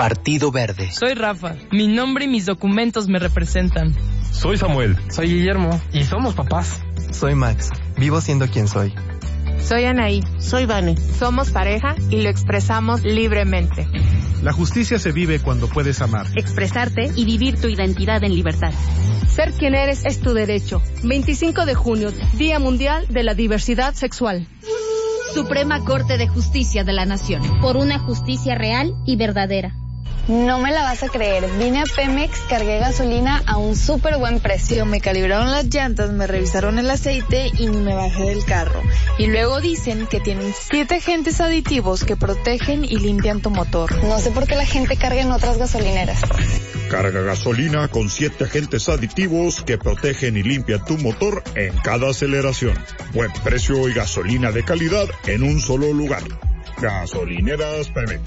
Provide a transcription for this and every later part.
Partido Verde. Soy Rafa. Mi nombre y mis documentos me representan. Soy Samuel. Soy Guillermo. Y somos papás. Soy Max. Vivo siendo quien soy. Soy Anaí. Soy Vane. Somos pareja y lo expresamos libremente. La justicia se vive cuando puedes amar, expresarte y vivir tu identidad en libertad. Ser quien eres es tu derecho. 25 de junio, Día Mundial de la Diversidad Sexual. Suprema Corte de Justicia de la Nación. Por una justicia real y verdadera. No me la vas a creer, vine a Pemex, cargué gasolina a un súper buen precio. Me calibraron las llantas, me revisaron el aceite y me bajé del carro. Y luego dicen que tienen 7 agentes aditivos que protegen y limpian tu motor. No sé por qué la gente carga en otras gasolineras. Carga gasolina con 7 agentes aditivos que protegen y limpian tu motor en cada aceleración. Buen precio y gasolina de calidad en un solo lugar. Gasolineras Pemex.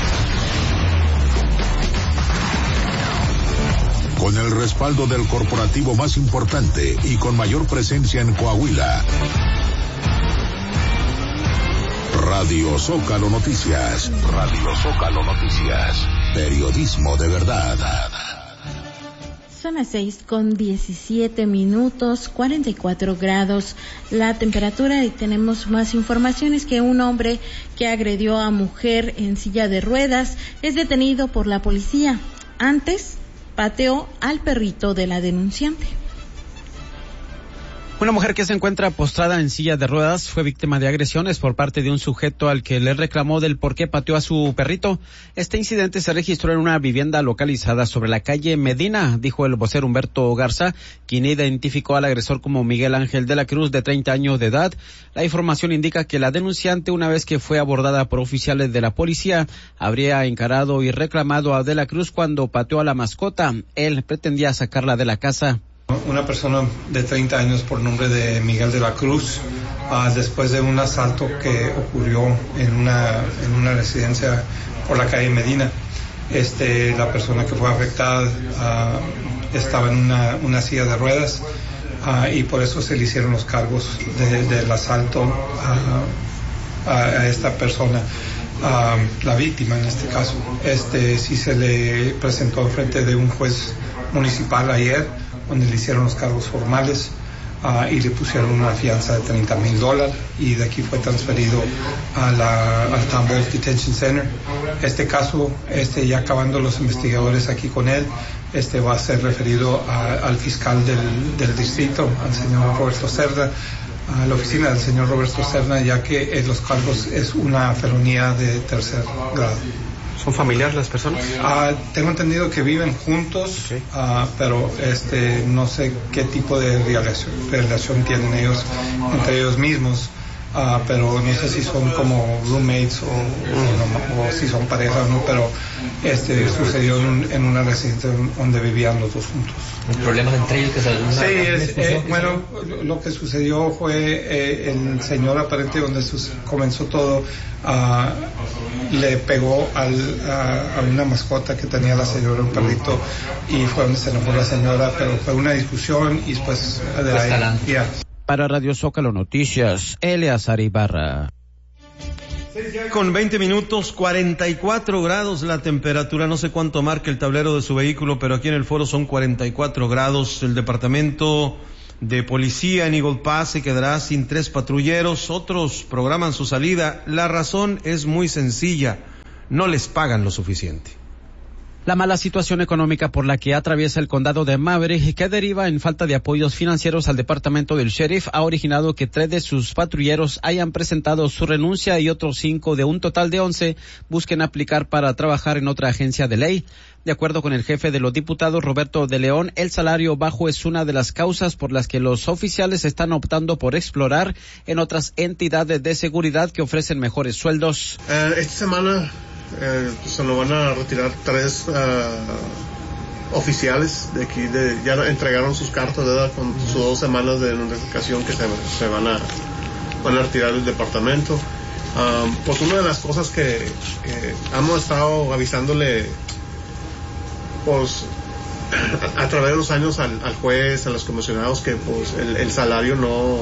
Con el respaldo del corporativo más importante y con mayor presencia en Coahuila. Radio Zócalo Noticias. Radio Zócalo Noticias. Periodismo de verdad. Son las 6:17, 44 grados la temperatura, y tenemos más informaciones. Que un hombre que agredió a mujer en silla de ruedas es detenido por la policía. Antes pateó al perrito de la denunciante. Una mujer que se encuentra postrada en silla de ruedas fue víctima de agresiones por parte de un sujeto al que le reclamó del por qué pateó a su perrito. Este incidente se registró en una vivienda localizada sobre la calle Medina, dijo el vocero Humberto Garza, quien identificó al agresor como Miguel Ángel de la Cruz, de 30 años de edad. La información indica que la denunciante, una vez que fue abordada por oficiales de la policía, habría encarado y reclamado a de la Cruz cuando pateó a la mascota. Él pretendía sacarla de la casa. Una persona de 30 años por nombre de Miguel de la Cruz, después de un asalto que ocurrió en una residencia por la calle Medina. La persona que fue afectada estaba en una silla de ruedas y por eso se le hicieron los cargos del asalto a esta persona. La víctima en este caso. Sí se le presentó frente de un juez municipal ayer, donde le hicieron los cargos formales y le pusieron una fianza de $30,000, y de aquí fue transferido al Tambo Detention Center. Este caso, ya acabando los investigadores aquí con él, va a ser referido al fiscal del distrito, al señor Roberto Cerda, a la oficina del señor Roberto Cerda, ya que los cargos es una felonía de tercer grado. ¿Son familiares las personas? Tengo entendido que viven juntos, okay. Pero no sé qué tipo de relación tienen ellos entre ellos mismos, pero no sé si son como roommates o si son pareja o no, pero sucedió en una residencia donde vivían los dos juntos. ¿Problemas entre ellos? Bueno, lo que sucedió fue el señor aparente donde comenzó todo, le pegó a una mascota que tenía la señora, un perrito, y fue donde se enojó la señora, pero fue una discusión y después de ahí. Para Radio Zócalo Noticias, Eleazar Ibarra. Con 20 minutos, 44 grados la temperatura. No sé cuánto marca el tablero de su vehículo, pero aquí en el foro son 44 grados. El departamento de policía en Eagle Pass se quedará sin 3 patrulleros. Otros programan su salida. La razón es muy sencilla: no les pagan lo suficiente. La mala situación económica por la que atraviesa el condado de Maverick, que deriva en falta de apoyos financieros al departamento del sheriff, ha originado que 3 de sus patrulleros hayan presentado su renuncia y otros 5 de un total de 11 busquen aplicar para trabajar en otra agencia de ley. De acuerdo con el jefe de los diputados, Roberto de León, el salario bajo es una de las causas por las que los oficiales están optando por explorar en otras entidades de seguridad que ofrecen mejores sueldos. Esta semana se nos van a retirar 3 oficiales de aquí, ya entregaron sus cartas, ¿verdad? Con sus 2 semanas de notificación que se van a retirar del departamento. Pues una de las cosas que hemos estado avisándole, pues a través de los años al juez, a los comisionados, que pues el salario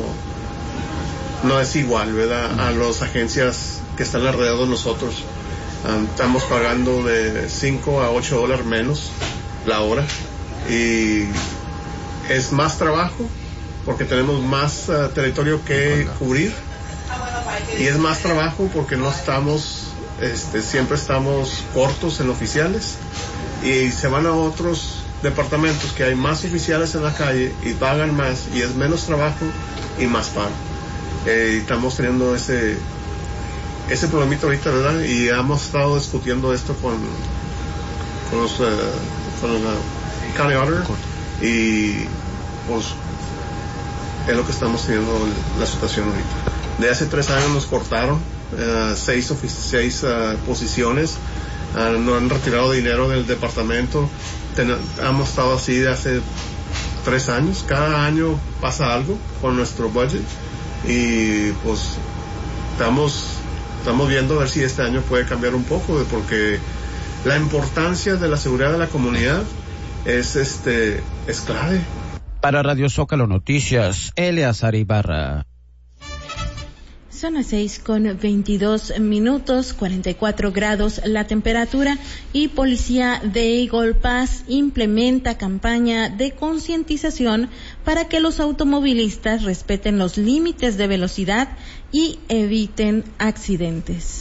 no es igual, ¿verdad? A las agencias que están alrededor de nosotros. Estamos pagando de 5 a 8 dólares menos la hora y es más trabajo porque tenemos más territorio que cubrir y es más trabajo porque no estamos, siempre estamos cortos en oficiales y se van a otros departamentos que hay más oficiales en la calle y pagan más y es menos trabajo y más pago. Estamos teniendo ese problemita ahorita, ¿verdad? Y hemos estado discutiendo esto con el County Auditor y pues es lo que estamos teniendo la situación ahorita. De hace 3 años nos cortaron 6 posiciones, nos han retirado dinero del departamento. Hemos estado así de hace 3 años. Cada año pasa algo con nuestro budget y pues estamos viendo a ver si este año puede cambiar un poco, porque la importancia de la seguridad de la comunidad es clave. Para Radio Zócalo Noticias, Eleazar Ibarra. Son las 6:22, 44 grados la temperatura, y Policía de Eagle Pass implementa campaña de concientización para que los automovilistas respeten los límites de velocidad y eviten accidentes.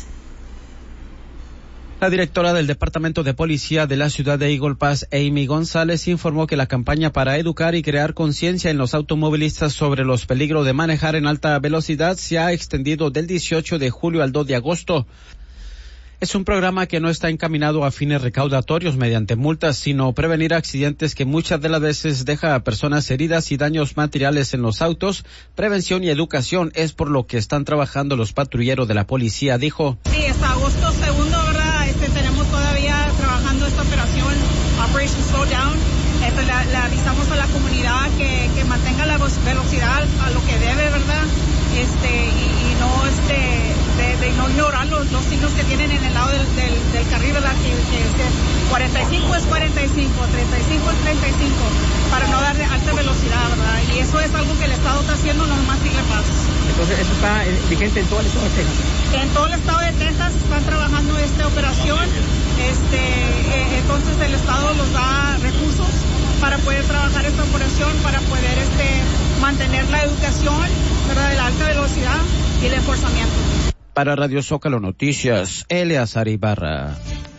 La directora del Departamento de Policía de la ciudad de Eagle Pass, Amy González, informó que la campaña para educar y crear conciencia en los automovilistas sobre los peligros de manejar en alta velocidad se ha extendido del 18 de julio al 2 de agosto. Es un programa que no está encaminado a fines recaudatorios mediante multas, sino prevenir accidentes que muchas de las veces deja a personas heridas y daños materiales en los autos. Prevención y educación es por lo que están trabajando los patrulleros de la policía, dijo. Sí, hasta agosto 2, ¿verdad? Tenemos todavía trabajando esta operación Operation Slow Down. Le avisamos a la comunidad que mantenga la velocidad a lo que debe, ¿verdad? Y no de no ignorar los signos que tienen en el lado del carril, ¿verdad? Que 45 es 45, 35 es 35, para no darle alta velocidad, ¿verdad? Y eso es algo que el Estado está haciendo, no más Eagle Pass. Entonces, ¿eso está vigente en todo el estado de Texas? En todo el estado de Texas están trabajando esta operación. Entonces el Estado nos da recursos para poder trabajar esta operación, para poder mantener la educación, ¿verdad?, de la alta velocidad y el enforzamiento. Para Radio Zócalo Noticias, Eleazar Ibarra.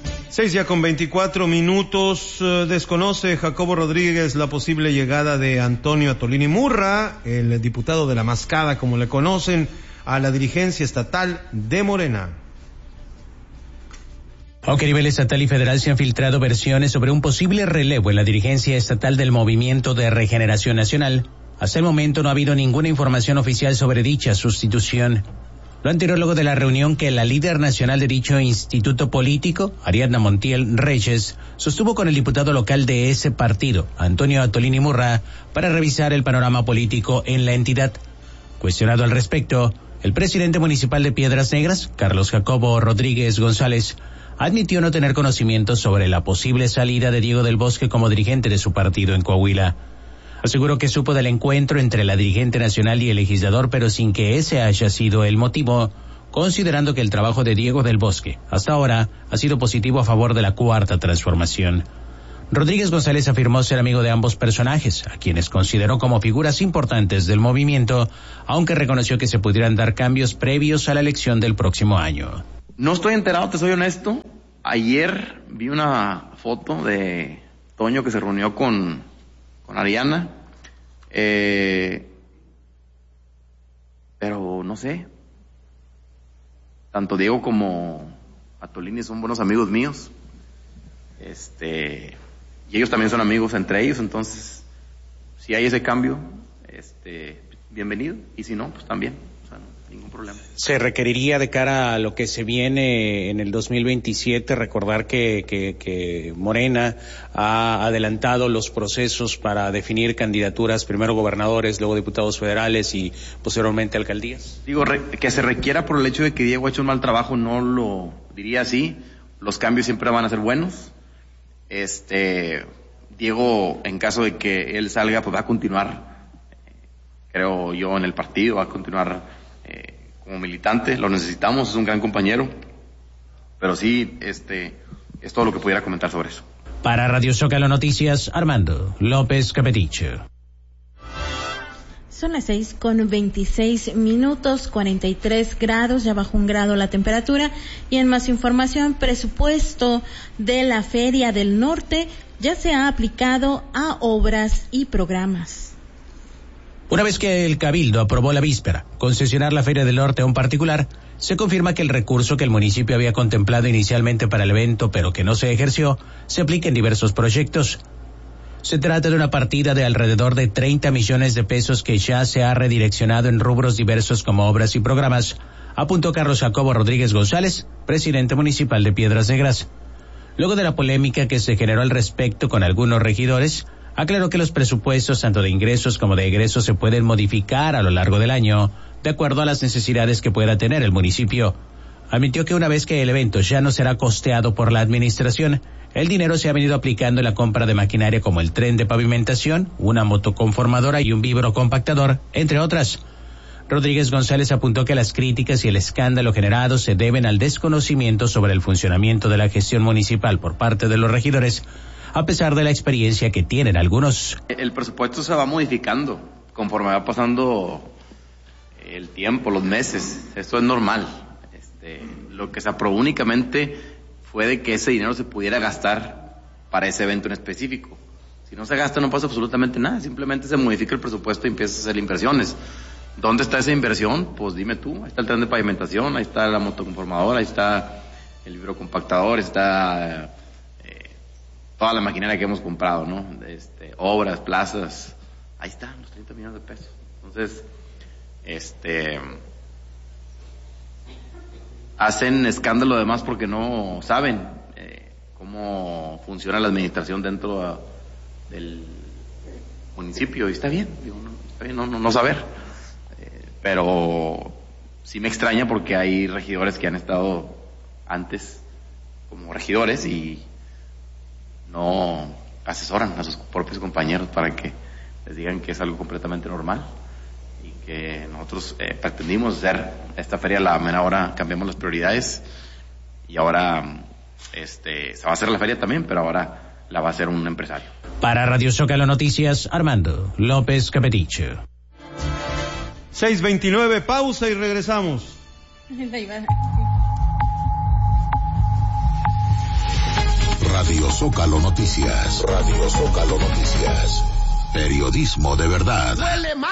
6:24. Desconoce Jacobo Rodríguez la posible llegada de Antonio Atolini Murra, el diputado de la Mascada, como le conocen, a la dirigencia estatal de Morena. Aunque a nivel estatal y federal se han filtrado versiones sobre un posible relevo en la dirigencia estatal del Movimiento de Regeneración Nacional, hasta el momento no ha habido ninguna información oficial sobre dicha sustitución. Lo anterior luego de la reunión que la líder nacional de dicho instituto político, Ariadna Montiel Reyes, sostuvo con el diputado local de ese partido, Antonio Atolini Murra, para revisar el panorama político en la entidad. Cuestionado al respecto, el presidente municipal de Piedras Negras, Carlos Jacobo Rodríguez González, admitió no tener conocimiento sobre la posible salida de Diego del Bosque como dirigente de su partido en Coahuila. Aseguró que supo del encuentro entre la dirigente nacional y el legislador, pero sin que ese haya sido el motivo, considerando que el trabajo de Diego del Bosque, hasta ahora, ha sido positivo a favor de la Cuarta Transformación. Rodríguez González afirmó ser amigo de ambos personajes, a quienes consideró como figuras importantes del movimiento, aunque reconoció que se pudieran dar cambios previos a la elección del próximo año. No estoy enterado, te soy honesto. Ayer vi una foto de Toño que se reunió con Ariana, pero no sé. Tanto Diego como Atolini son buenos amigos míos. Y ellos también son amigos entre ellos, entonces si hay ese cambio, bienvenido, y si no, pues también, o sea, no, ningún problema. Se requeriría de cara a lo que se viene en el 2027, recordar que Morena ha adelantado los procesos para definir candidaturas, primero gobernadores, luego diputados federales y posteriormente alcaldías. Digo, que se requiera por el hecho de que Diego ha hecho un mal trabajo, no lo diría así. Los cambios siempre van a ser buenos. Diego, en caso de que él salga, pues va a continuar, creo yo, en el partido, va a continuar como militante, lo necesitamos, es un gran compañero, Pero sí, es todo lo que pudiera comentar sobre eso. Para Radio Zócalo Noticias, Armando López Capeticho. Son las 6:26, 43 grados, ya bajó 1 grado la temperatura. Y en más información, presupuesto de la Feria del Norte ya se ha aplicado a obras y programas. Una vez que el Cabildo aprobó la víspera concesionar la Feria del Norte a un particular, se confirma que el recurso que el municipio había contemplado inicialmente para el evento, pero que no se ejerció, se aplica en diversos proyectos. Se trata de una partida de alrededor de 30 millones de pesos que ya se ha redireccionado en rubros diversos como obras y programas, apuntó Carlos Jacobo Rodríguez González, presidente municipal de Piedras Negras. Luego de la polémica que se generó al respecto con algunos regidores, aclaró que los presupuestos tanto de ingresos como de egresos se pueden modificar a lo largo del año, de acuerdo a las necesidades que pueda tener el municipio. Admitió que una vez que el evento ya no será costeado por la administración, el dinero se ha venido aplicando en la compra de maquinaria como el tren de pavimentación, una motoconformadora y un vibro compactador, entre otras. Rodríguez González apuntó que las críticas y el escándalo generado se deben al desconocimiento sobre el funcionamiento de la gestión municipal por parte de los regidores, a pesar de la experiencia que tienen algunos. El presupuesto se va modificando conforme va pasando el tiempo, los meses. Esto es normal. Lo que se aprobó únicamente fue de que ese dinero se pudiera gastar para ese evento en específico. Si no se gasta no pasa absolutamente nada, simplemente se modifica el presupuesto y empieza a hacer inversiones. ¿Dónde está esa inversión? Pues dime tú. Ahí está el tren de pavimentación, ahí está la motoconformadora, ahí está el vibrocompactador, está toda la maquinaria que hemos comprado, ¿no? Obras, plazas, ahí están los 30 millones de pesos. Entonces, hacen escándalo además porque no saben cómo funciona la administración dentro del municipio, y está bien, está bien no saber, pero sí me extraña porque hay regidores que han estado antes como regidores y no asesoran a sus propios compañeros para que les digan que es algo completamente normal y que nosotros pretendimos hacer esta feria a la mera hora, cambiamos las prioridades y ahora se va a hacer la feria también, pero ahora la va a hacer un empresario. Para Radio Zócalo Noticias, Armando López Capeticho. 6:29, pausa y regresamos. Radio Zócalo Noticias. Radio Zócalo Noticias. Periodismo de verdad.